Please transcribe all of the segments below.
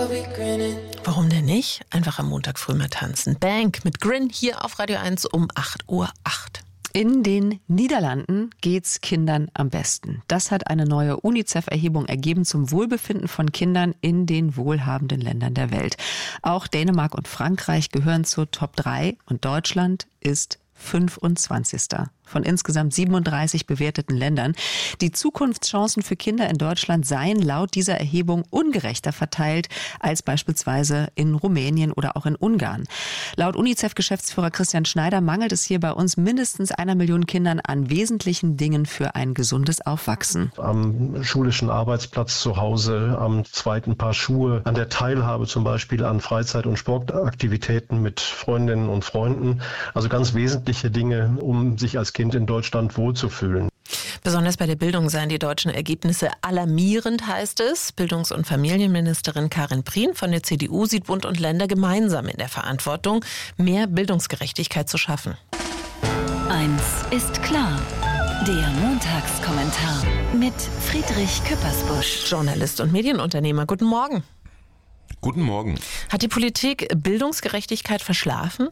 Warum denn nicht? Einfach am Montag früh mal tanzen. Bank mit Grin hier auf Radio 1 um 8:08 Uhr. In den Niederlanden geht's Kindern am besten. Das hat eine neue UNICEF-Erhebung ergeben zum Wohlbefinden von Kindern in den wohlhabenden Ländern der Welt. Auch Dänemark und Frankreich gehören zur Top 3 und Deutschland ist 25. von insgesamt 37 bewerteten Ländern. Die Zukunftschancen für Kinder in Deutschland seien laut dieser Erhebung ungerechter verteilt als beispielsweise in Rumänien oder auch in Ungarn. Laut UNICEF-Geschäftsführer Christian Schneider mangelt es hier bei uns mindestens 1 Million Kindern an wesentlichen Dingen für ein gesundes Aufwachsen. Am schulischen Arbeitsplatz zu Hause, am zweiten Paar Schuhe, an der Teilhabe zum Beispiel an Freizeit- und Sportaktivitäten mit Freundinnen und Freunden. Also ganz wesentliche Dinge, um sich als Kind in Deutschland wohlzufühlen. Besonders bei der Bildung seien die deutschen Ergebnisse alarmierend, heißt es. Bildungs- und Familienministerin Karin Prien von der CDU sieht Bund und Länder gemeinsam in der Verantwortung, mehr Bildungsgerechtigkeit zu schaffen. Eins ist klar. Der Montagskommentar mit Friedrich Küppersbusch. Journalist und Medienunternehmer, guten Morgen. Guten Morgen. Hat die Politik Bildungsgerechtigkeit verschlafen?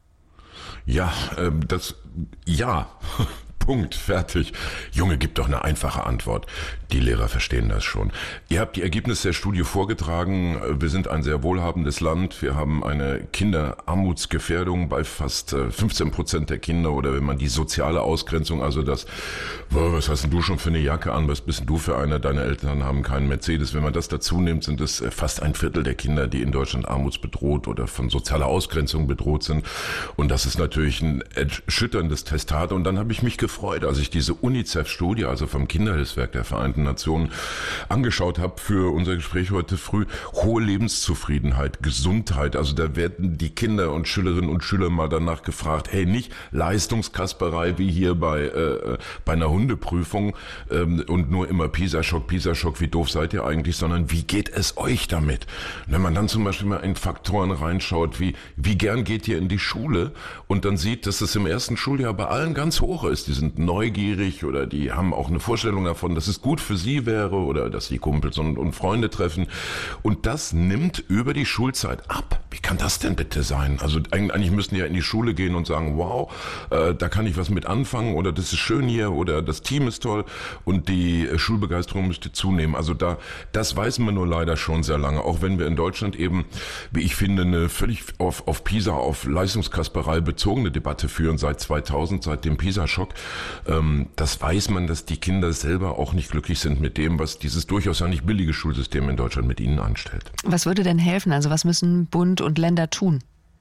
Ja, ja. Punkt, fertig. Junge, gib doch eine einfache Antwort. Die Lehrer verstehen das schon. Ihr habt die Ergebnisse der Studie vorgetragen. Wir sind ein sehr wohlhabendes Land. Wir haben eine Kinderarmutsgefährdung bei fast 15% der Kinder. Oder wenn man die soziale Ausgrenzung, also das, was hast denn du schon für eine Jacke an? Was bist denn du für einer? Deine Eltern haben keinen Mercedes. Wenn man das dazu nimmt, sind es fast 1/4 der Kinder, die in Deutschland armutsbedroht oder von sozialer Ausgrenzung bedroht sind. Und das ist natürlich ein erschütterndes Testat. Und dann habe ich mich gefreut, als ich diese UNICEF-Studie, also vom Kinderhilfswerk der Vereinten Nationen, angeschaut habe für unser Gespräch heute früh. Hohe Lebenszufriedenheit, Gesundheit, also da werden die Kinder und Schülerinnen und Schüler mal danach gefragt, hey, nicht Leistungskasperei wie hier bei einer Hundeprüfung und nur immer Pisa-Schock, wie doof seid ihr eigentlich, sondern wie geht es euch damit? Wenn man dann zum Beispiel mal in Faktoren reinschaut, wie gern geht ihr in die Schule und dann sieht, dass es im ersten Schuljahr bei allen ganz hoch ist, die sind neugierig oder die haben auch eine Vorstellung davon, dass es gut für sie wäre oder dass sie Kumpels und Freunde treffen. Und das nimmt über die Schulzeit ab. Wie kann das denn bitte sein? Also eigentlich müssten die ja in die Schule gehen und sagen, wow, da kann ich was mit anfangen oder das ist schön hier oder das Team ist toll und die Schulbegeisterung müsste zunehmen. Also das weiß man nur leider schon sehr lange. Auch wenn wir in Deutschland eben, wie ich finde, eine völlig auf Pisa, auf Leistungskasperei bezogene Debatte führen seit 2000, seit dem Pisa-Schock. Das weiß man, dass die Kinder selber auch nicht glücklich sind mit dem, was dieses durchaus ja nicht billige Schulsystem in Deutschland mit ihnen anstellt. Was würde denn helfen? Also was müssen Bund und Länder tun?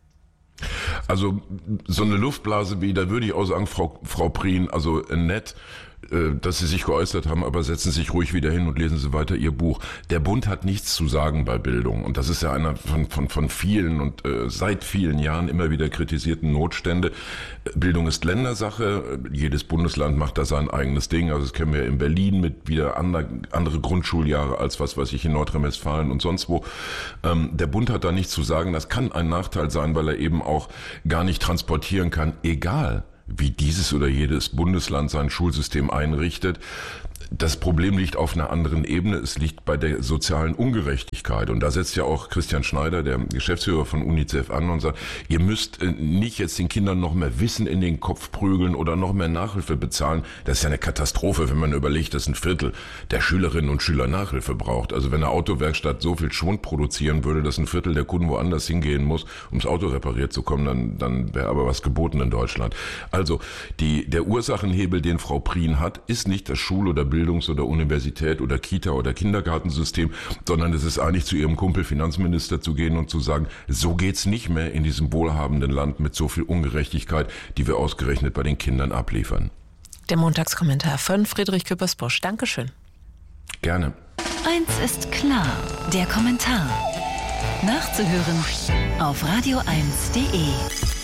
Also so eine Luftblase wie, da würde ich auch sagen, Frau Prien, also nett, dass Sie sich geäußert haben, aber setzen Sie sich ruhig wieder hin und lesen Sie weiter Ihr Buch. Der Bund hat nichts zu sagen bei Bildung und das ist ja einer von vielen und seit vielen Jahren immer wieder kritisierten Notstände. Bildung ist Ländersache, jedes Bundesland macht da sein eigenes Ding, also das kennen wir in Berlin mit wieder andere Grundschuljahre als was weiß ich in Nordrhein-Westfalen und sonst wo. Der Bund hat da nichts zu sagen, das kann ein Nachteil sein, weil er eben auch gar nicht transportieren kann, egal wie dieses oder jedes Bundesland sein Schulsystem einrichtet. Das Problem liegt auf einer anderen Ebene. Es liegt bei der sozialen Ungerechtigkeit. Und da setzt ja auch Christian Schneider, der Geschäftsführer von UNICEF, an und sagt, ihr müsst nicht jetzt den Kindern noch mehr Wissen in den Kopf prügeln oder noch mehr Nachhilfe bezahlen. Das ist ja eine Katastrophe, wenn man überlegt, dass 1/4 der Schülerinnen und Schüler Nachhilfe braucht. Also wenn eine Autowerkstatt so viel Schwund produzieren würde, dass 1/4 der Kunden woanders hingehen muss, ums Auto repariert zu kommen, dann wäre aber was geboten in Deutschland. Also der Ursachenhebel, den Frau Prien hat, ist nicht das Schul- oder Bildungs- oder Universität oder Kita- oder Kindergartensystem, sondern es ist eigentlich zu ihrem Kumpel Finanzminister zu gehen und zu sagen, so geht's nicht mehr in diesem wohlhabenden Land mit so viel Ungerechtigkeit, die wir ausgerechnet bei den Kindern abliefern. Der Montagskommentar von Friedrich Küppersbusch. Dankeschön. Gerne. Eins ist klar, der Kommentar. Nachzuhören auf radio1.de.